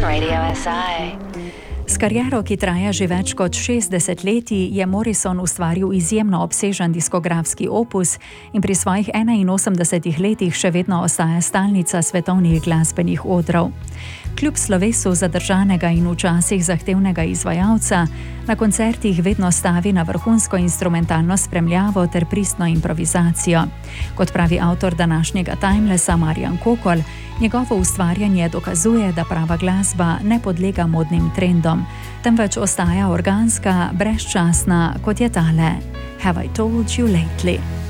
Radio SI. S kariero, ki traja že več kot 60 letij, je Morrison ustvaril izjemno obsežen diskografski opus in pri svojih 81 letih še vedno ostaja stalnica svetovnih glasbenih odrov. Kljub slovesu zadržanega in včasih zahtevnega izvajalca, na koncertih vedno stavi na vrhunsko instrumentalno spremljavo ter pristno improvizacijo. Kot pravi avtor današnjega Timelessa Marjan Kokol, njegovo ustvarjanje dokazuje, da prava glasba ne podlega modnim trendom, temveč ostaja organska, brezčasna, kot je tale Have I Told You Lately?